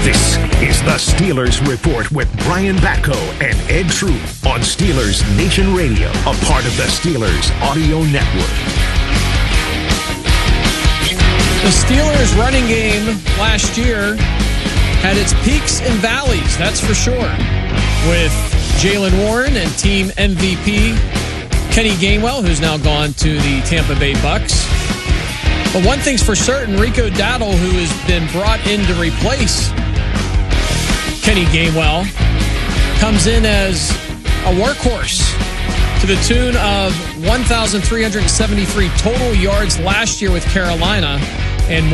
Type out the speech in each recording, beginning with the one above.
This is the Steelers Report with Brian Batko and Ed Troop on Steelers Nation Radio, a part of the Steelers Audio Network. The Steelers running game last year had its peaks and valleys, that's for sure. With Jaylen Warren and team MVP Kenny Gainwell, who's now gone to the Tampa Bay Bucks. But one thing's for certain, Rico Dowdle, who has been brought in to replace Kenny Gainwell, comes in as a workhorse to the tune of 1,373 total yards last year with Carolina and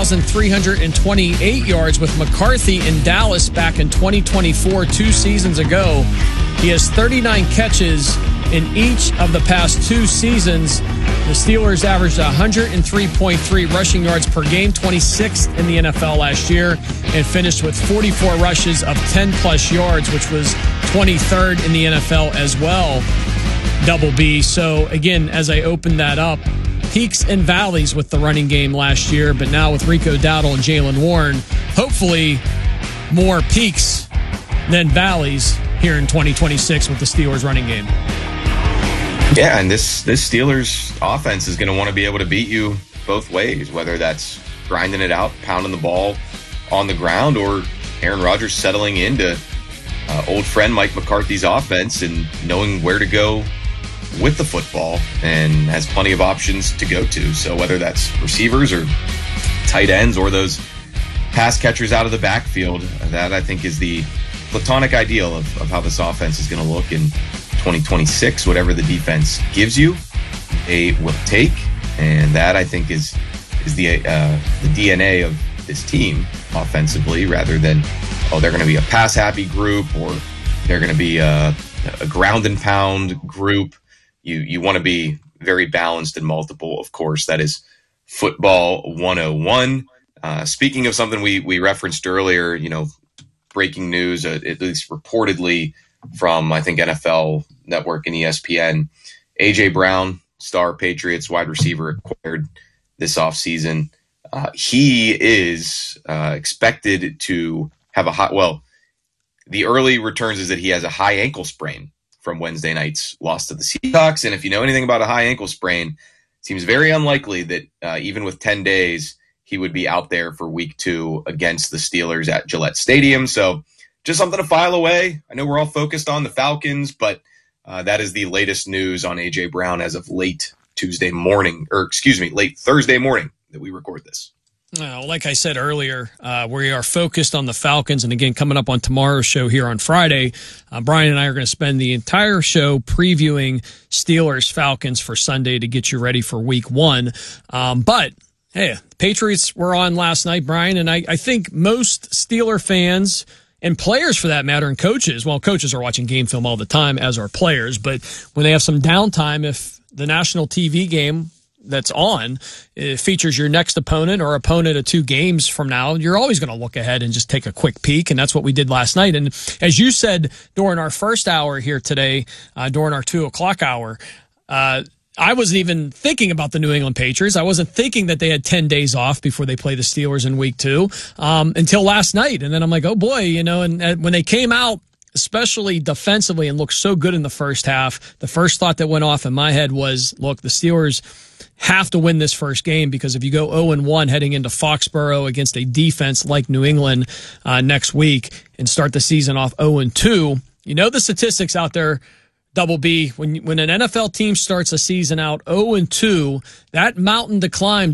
1,328 yards with McCarthy in Dallas back in 2024, 2 seasons ago. He has 39 catches in each of the past 2 seasons. The Steelers averaged 103.3 rushing yards per game, 26th in the NFL last year, and finished with 44 rushes of 10-plus yards, which was 23rd in the NFL as well, double B. So, again, as I opened that up, peaks and valleys with the running game last year, but now with Rico Dowdle and Jaylen Warren, hopefully more peaks than valleys here in 2026 with the Steelers running game. Yeah, and this Steelers offense is going to want to be able to beat you both ways, whether that's grinding it out, pounding the ball on the ground, or Aaron Rodgers settling into old friend Mike McCarthy's offense and knowing where to go with the football and has plenty of options to go to. So whether that's receivers or tight ends or those pass catchers out of the backfield, that I think is the platonic ideal of how this offense is going to look in 2026. Whatever the defense gives you, they will take, and that I think is the DNA of this team offensively, rather than they're going to be a pass happy group or they're going to be a ground and pound group. You want to be very balanced and multiple. Of course, that is football 101. Speaking of something we referenced earlier, breaking news, at least reportedly from, I think, NFL Network and ESPN, A.J. Brown, star Patriots wide receiver, acquired this offseason. He is expected to have the early returns is that he has a high ankle sprain from Wednesday night's loss to the Seahawks. And if you know anything about a high ankle sprain, it seems very unlikely that even with 10 days, he would be out there for week 2 against the Steelers at Gillette Stadium. So just something to file away. I know we're all focused on the Falcons, but that is the latest news on A.J. Brown as of late Thursday morning that we record this. Like I said earlier, we are focused on the Falcons. And again, coming up on tomorrow's show here on Friday, Brian and I are going to spend the entire show previewing Steelers-Falcons for Sunday to get you ready for week 1. But, hey, the Patriots were on last night, Brian, and I think most Steeler fans and players for that matter, and coaches are watching game film all the time, as are players, but when they have some downtime, if the national TV game that's on, it features your next opponent or opponent of 2 games from now, you're always going to look ahead and just take a quick peek, and that's what we did last night. And as you said during our first hour here today, during our 2 o'clock hour, I wasn't even thinking about the New England Patriots. I wasn't thinking that they had 10 days off before they play the Steelers in week 2 until last night. And then I'm like, oh boy, and when they came out, especially defensively, and looked so good in the first half, the first thought that went off in my head was, look, the Steelers have to win this first game, because if you go 0-1 heading into Foxborough against a defense like New England next week and start the season off 0-2, the statistics out there, Double B, when an NFL team starts a season out 0-2, that mountain to climb